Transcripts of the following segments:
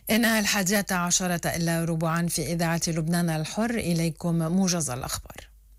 إنها 11:00 إلا ربعا في إذاعة لبنان الحر. إليكم موجز الأخبار.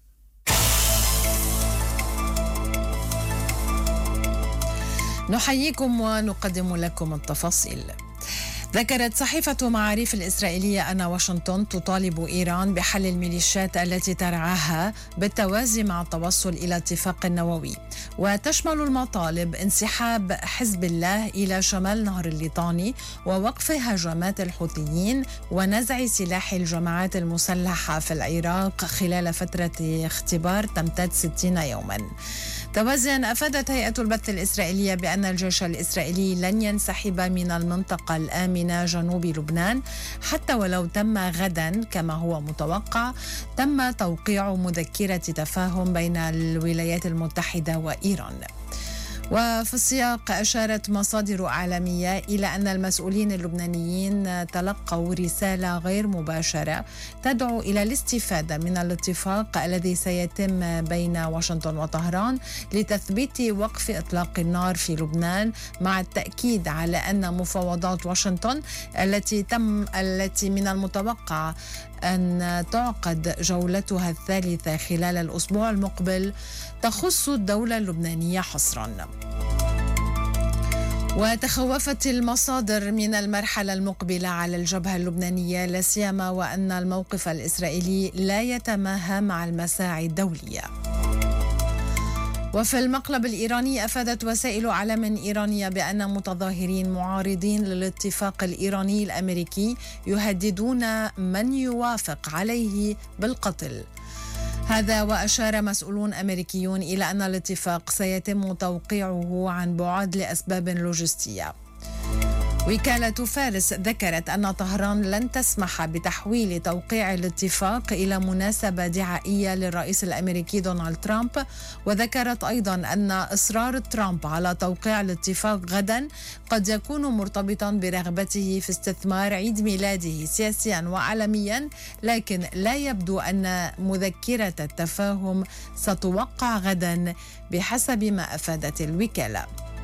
نحييكم ونقدم لكم التفاصيل. ذكرت صحيفة معاريف الإسرائيلية أن واشنطن تطالب إيران بحل الميليشيات التي ترعاها بالتوازي مع التوصل إلى اتفاق نووي، وتشمل المطالب انسحاب حزب الله إلى شمال نهر الليطاني ووقف هجمات الحوثيين ونزع سلاح الجماعات المسلحة في العراق خلال فترة اختبار تمتد 60 يوما. توازيا أفادت هيئة البث الإسرائيلية بأن الجيش الإسرائيلي لن ينسحب من المنطقة الآمنة جنوب لبنان حتى ولو تم غدا كما هو متوقع تم توقيع مذكرة تفاهم بين الولايات المتحدة وإيران. وفي السياق أشارت مصادر إعلامية إلى أن المسؤولين اللبنانيين تلقوا رسالة غير مباشرة تدعو إلى الاستفادة من الاتفاق الذي سيتم بين واشنطن وطهران لتثبيت وقف إطلاق النار في لبنان، مع التأكيد على أن مفاوضات واشنطن التي من المتوقع أن تعقد جولتها الثالثة خلال الأسبوع المقبل تخص الدولة اللبنانية حصراً. وتخوفت المصادر من المرحلة المقبلة على الجبهة اللبنانية، لا سيما وأن الموقف الإسرائيلي لا يتماهى مع المساعي الدولية. وفي المقلب الإيراني أفادت وسائل إعلام إيرانية بأن متظاهرين معارضين للاتفاق الإيراني الأمريكي يهددون من يوافق عليه بالقتل. هذا وأشار مسؤولون أمريكيون إلى أن الاتفاق سيتم توقيعه عن بعد لأسباب لوجستية. وكالة فارس ذكرت أن طهران لن تسمح بتحويل توقيع الاتفاق إلى مناسبة دعائية للرئيس الأمريكي دونالد ترامب، وذكرت أيضا أن إصرار ترامب على توقيع الاتفاق غدا قد يكون مرتبطا برغبته في استثمار عيد ميلاده سياسيا وعالميا، لكن لا يبدو أن مذكرة التفاهم ستوقع غدا بحسب ما أفادت الوكالة.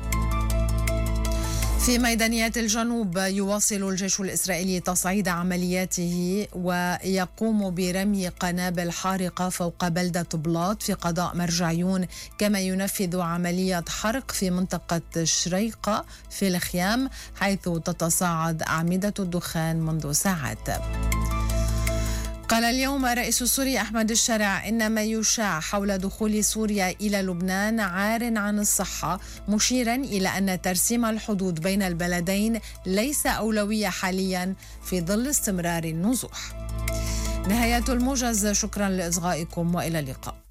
في ميدانيات الجنوب يواصل الجيش الإسرائيلي تصعيد عملياته ويقوم برمي قنابل حارقة فوق بلدة بلاط في قضاء مرجعيون، كما ينفذ عملية حرق في منطقة شريقة في الخيام حيث تتصاعد أعمدة الدخان منذ ساعات. قال اليوم الرئيس السوري أحمد الشرع إن ما يشاع حول دخول سوريا إلى لبنان عار عن الصحة، مشيرا إلى أن ترسيم الحدود بين البلدين ليس أولوية حاليا في ظل استمرار النزوح. نهاية الموجز، شكرا لإصغائكم وإلى اللقاء.